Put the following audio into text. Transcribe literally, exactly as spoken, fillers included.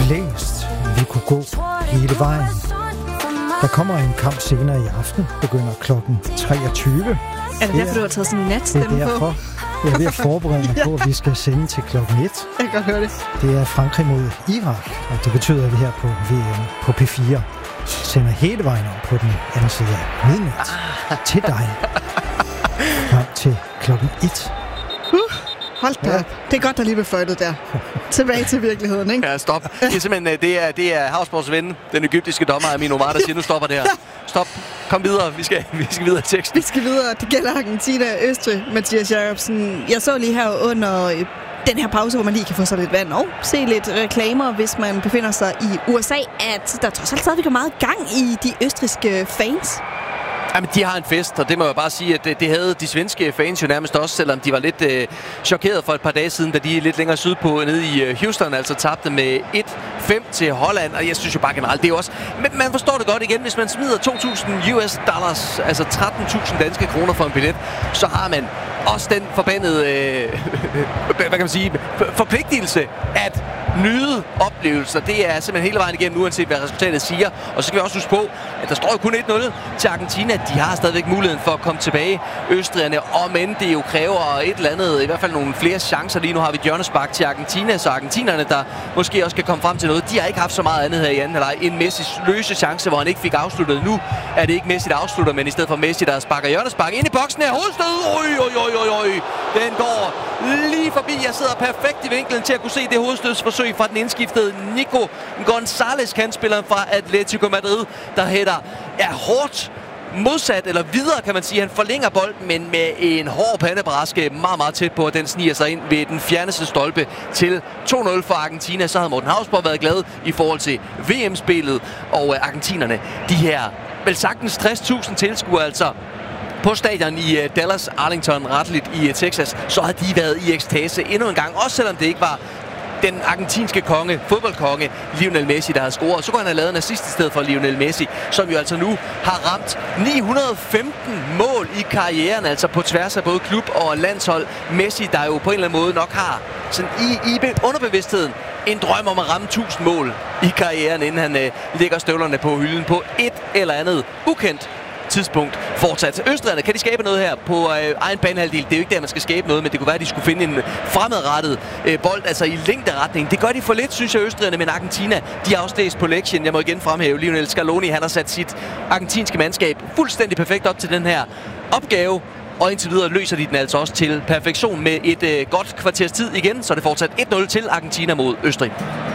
blæst. Vi kunne gå hele vejen. Der kommer en kamp senere i aften. Begynder klokken treogtyve. Er det derfor, du har taget sådan en natstemme på? Det er derfor. Jeg er ved at forberede mig på, at vi skal sende til klokken et. Jeg kan godt høre det. Det er Frankrig mod Irak, og det betyder, at vi her på V M på P fire sender hele vejen op på den anden side af midnat til dig. Frem til klokken et. Uh, hold da op. Det er godt, der lige blev fløjtet der. Tilbage til virkeligheden, ikke? Ja, stop. Det er simpelthen, det er, det er Havsborgs ven, den egyptiske dommer Amin Omar, der siger, nu stopper det her. Stop. Kom videre. Vi skal, vi skal videre i teksten. Vi skal videre. Det gælder Argentina og Østrig. Mathias Jacobsen, jeg så lige her under den her pause, hvor man lige kan få sig lidt vand og se lidt reklamer, hvis man befinder sig i U S A, at der trods alt stadigvæk er meget gang i de østrigske fans. Jamen, de har en fest, og det må jeg bare sige, at det, det havde de svenske fans jo nærmest også, selvom de var lidt øh, chokeret for et par dage siden, da de lidt længere sydpå nede i øh, Houston, altså tabte med et fem til Holland, og jeg synes jo bare generelt, det er også... Men man forstår det godt igen, hvis man smider to tusind U S dollars, altså tretten tusind danske kroner for en billet, så har man også den forbandede, øh, hvad kan man sige, forpligtelse at nyde oplevelser. Det er simpelthen hele vejen igennem, uanset hvad resultatet siger. Og så skal vi også huske på, at der står jo kun et nul til Argentina. De har stadigvæk muligheden for at komme tilbage. Østrigerne, om end det jo kræver et eller andet, i hvert fald nogle flere chancer. Lige nu har vi et hjørnespark til Argentina, så argentinerne, der måske også kan komme frem til noget, de har ikke haft så meget andet her i anden halvleg. En Messis løse chance, hvor han ikke fik afsluttet. Nu er det ikke Messi, der afslutter, men i stedet for Messi, der sparker hjørnespark ind i boksen her. Hovedstød! Oj, oj, oj, oj, oj. Den går lige forbi. Jeg sidder perfekt i vinklen til at kunne se det hovedstødsforsøg fra den indskiftede Nico González, kandspilleren fra Atletico Madrid, der hætter er hårdt modsat, eller videre kan man sige. Han forlænger bolden, men med en hård pandebraske meget, meget tæt på, at den sniger sig ind ved den fjerneste stolpe til to nul for Argentina. Så havde Morten Havsborg været glad i forhold til V M-spillet, og argentinerne, de her vel sagtens tres tusind tilskuere, altså på stadion i Dallas Arlington, retteligt i Texas, så har de været i ekstase endnu en gang, også selvom det ikke var den argentinske konge, fodboldkonge, Lionel Messi, der har scoret. Så kunne han have lavet en assist i stedet for Lionel Messi, som jo altså nu har ramt ni hundrede og femten mål i karrieren, altså på tværs af både klub og landshold. Messi, der jo på en eller anden måde nok har sådan i, i underbevidstheden en drøm om at ramme tusind mål i karrieren, inden han øh, lægger støvlerne på hylden på et eller andet ukendt tidspunkt fortsat. Østrigerne, kan de skabe noget her på øh, egen banehalvdel? Det er jo ikke der, man skal skabe noget, men det kunne være, at de skulle finde en fremadrettet øh, bold, altså i længderetning. Det gør de for lidt, synes jeg, Østrigerne, men Argentina, de har også læst på lektien. Jeg må igen fremhæve Lionel Scaloni. Han har sat sit argentinske mandskab fuldstændig perfekt op til den her opgave, og indtil videre løser de den altså også til perfektion med et øh, godt kvarters tid igen, så det fortsat et nul til Argentina mod Østrig.